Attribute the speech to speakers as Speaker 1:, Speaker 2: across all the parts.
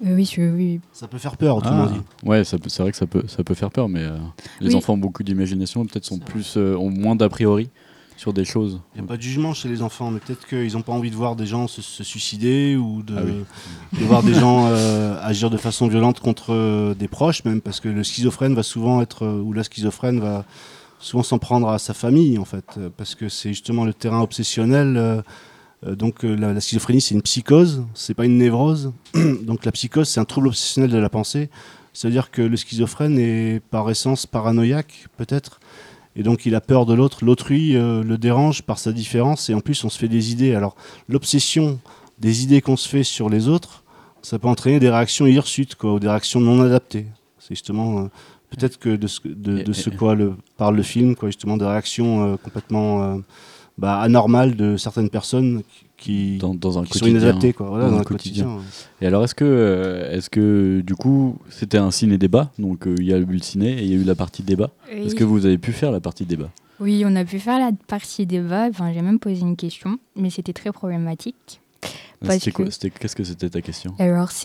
Speaker 1: Oui, oui.
Speaker 2: Ça peut faire peur, autrement dit.
Speaker 3: Ouais, c'est vrai que ça peut faire peur, mais les enfants ont beaucoup d'imagination, peut-être ont moins d'a priori sur des choses.
Speaker 2: Il n'y a pas de jugement chez les enfants, mais peut-être qu'ils n'ont pas envie de voir des gens se suicider ou de voir des gens agir de façon violente contre des proches, même, parce que le schizophrène va souvent ou la schizophrène va souvent s'en prendre à sa famille, en fait, parce que c'est justement le terrain obsessionnel. Donc la schizophrénie, c'est une psychose, c'est pas une névrose. Donc la psychose, c'est un trouble obsessionnel de la pensée. C'est-à-dire que le schizophrène est par essence paranoïaque, peut-être. Et donc il a peur de l'autre. L'autrui le dérange par sa différence. Et en plus, on se fait des idées. Alors l'obsession des idées qu'on se fait sur les autres, ça peut entraîner des réactions hirsutes, ou des réactions non adaptées. C'est justement peut-être que de ce quoi parle le film, justement des réactions complètement anormales de certaines personnes qui sont inadaptées dans le quotidien.
Speaker 3: Et alors est-ce que du coup c'était un ciné-débat, donc il y a eu le ciné et il y a eu la partie débat. Oui. Est-ce que vous avez pu faire la partie débat?
Speaker 1: Oui, on a pu faire la partie débat. Enfin, j'ai même posé une question, mais c'était très problématique.
Speaker 3: Qu'est-ce que c'était ta question?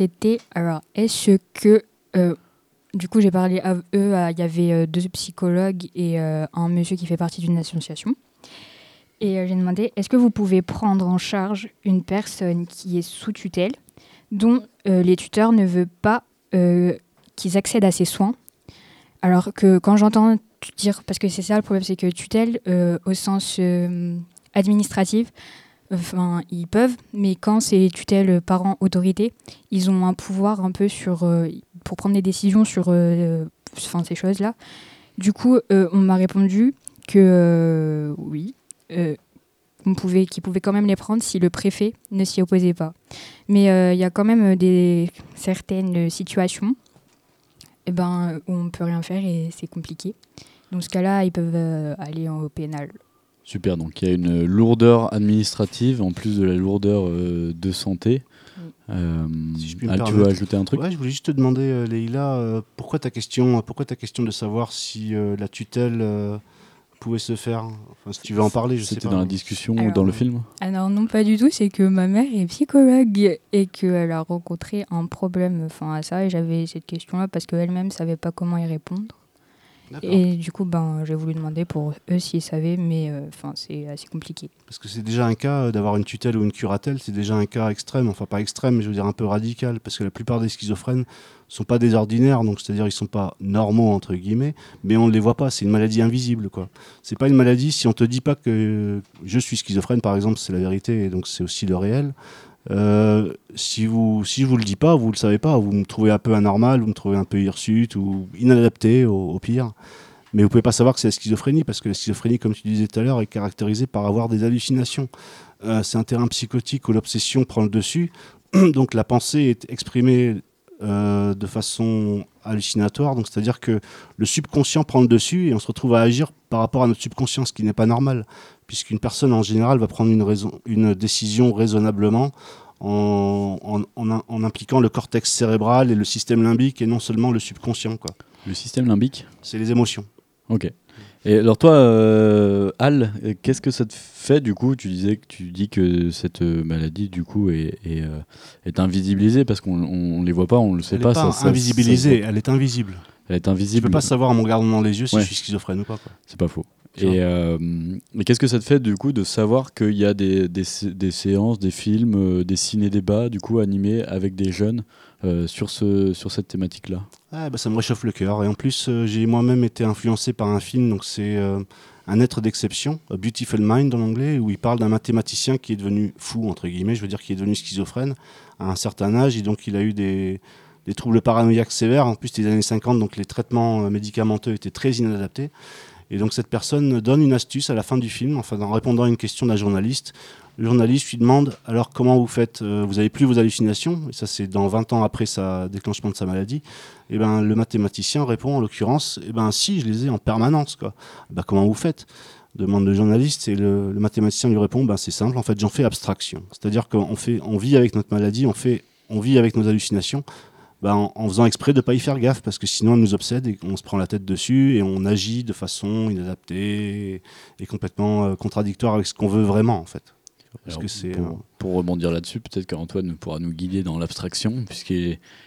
Speaker 1: Est-ce que du coup j'ai parlé à eux, il y avait 2 psychologues et un monsieur qui fait partie d'une association. Et j'ai demandé, est-ce que vous pouvez prendre en charge une personne qui est sous tutelle, dont les tuteurs ne veulent pas qu'ils accèdent à ses soins? Alors que quand j'entends dire, parce que c'est ça le problème, c'est que tutelle, au sens administratif, ils peuvent, mais quand c'est tutelle parent-autorité, ils ont un pouvoir un peu pour prendre des décisions sur ces choses-là. Du coup, on m'a répondu que oui, qu'ils pouvaient quand même les prendre si le préfet ne s'y opposait pas. Mais il y a quand même certaines situations où on ne peut rien faire et c'est compliqué. Dans ce cas-là, ils peuvent aller au pénal.
Speaker 3: Super, donc il y a une lourdeur administrative en plus de la lourdeur de santé.
Speaker 2: Si je
Speaker 3: tu veux ajouter un truc?
Speaker 2: Ouais, je voulais juste te demander, Leïla, pourquoi ta question de savoir si la tutelle pouvait se faire? Enfin, si tu veux en parler, je sais pas.
Speaker 3: C'était dans la discussion ou dans le film?
Speaker 1: Alors non, pas du tout. C'est que ma mère est psychologue et qu'elle a rencontré un problème à ça. Et j'avais cette question-là parce qu'elle-même ne savait pas comment y répondre. D'accord. Et du coup, j'ai voulu demander pour eux s'ils savaient, mais c'est assez compliqué.
Speaker 2: Parce que c'est déjà un cas d'avoir une tutelle ou une curatelle, c'est déjà un cas extrême, enfin pas extrême, mais je veux dire un peu radical, parce que la plupart des schizophrènes sont pas des ordinaires, donc c'est-à-dire ils sont pas normaux entre guillemets, mais on ne les voit pas, c'est une maladie invisible, quoi. C'est pas une maladie si on te dit pas que je suis schizophrène, par exemple, c'est la vérité, et donc c'est aussi le réel. Si je vous le dis pas, vous le savez pas, vous me trouvez un peu anormal, vous me trouvez un peu hirsute ou inadapté au pire, mais vous pouvez pas savoir que c'est la schizophrénie, parce que la schizophrénie, comme tu disais tout à l'heure, est caractérisée par avoir des hallucinations. C'est un terrain psychotique où l'obsession prend le dessus, donc la pensée est exprimée de façon hallucinatoire, donc c'est-à-dire que le subconscient prend le dessus et on se retrouve à agir par rapport à notre subconscient, ce qui n'est pas normal, puisqu'une personne en général va prendre une décision raisonnablement en impliquant le cortex cérébral et le système limbique et non seulement le subconscient, quoi.
Speaker 3: Le système limbique?
Speaker 2: C'est les émotions.
Speaker 3: Ok. Et alors toi, Al, qu'est-ce que ça te fait du coup? Tu dis que cette maladie du coup est invisibilisée parce qu'on les voit pas, on le sait pas.
Speaker 2: Elle n'est pas invisibilisée, elle est invisible.
Speaker 3: Elle est invisible.
Speaker 2: Je peux pas savoir en me regardant dans les yeux si je suis schizophrène ou pas, quoi.
Speaker 3: C'est pas faux. Et qu'est-ce que ça te fait du coup de savoir qu'il y a des séances, des films, des ciné-débats du coup animés avec des jeunes sur cette thématique-là?
Speaker 2: Ça me réchauffe le cœur. Et en plus, j'ai moi-même été influencé par un film, donc c'est Un être d'exception, A Beautiful Mind en anglais, où il parle d'un mathématicien qui est devenu fou, entre guillemets, je veux dire qui est devenu schizophrène à un certain âge, et donc il a eu des troubles paranoïaques sévères. En plus, c'était les années 50, donc les traitements médicamenteux étaient très inadaptés. Et donc cette personne donne une astuce à la fin du film, en répondant à une question d'un journaliste. Le journaliste lui demande « Alors comment vous faites? Vous n'avez plus vos hallucinations ?» Et ça, c'est dans 20 ans après sa déclenchement de sa maladie. Et le mathématicien répond en l'occurrence « Si, je les ai en permanence, quoi. » Comment vous faites? Demande le journaliste, et le mathématicien lui répond « C'est simple, en fait, j'en fais abstraction. » C'est-à-dire qu'on vit avec notre maladie, on vit avec nos hallucinations, en faisant exprès de ne pas y faire gaffe, parce que sinon elle nous obsède et qu'on se prend la tête dessus et on agit de façon inadaptée et complètement contradictoire avec ce qu'on veut vraiment, en fait.
Speaker 3: Parce que pour rebondir là-dessus, peut-être qu'Antoine pourra nous guider dans l'abstraction, puisqu'il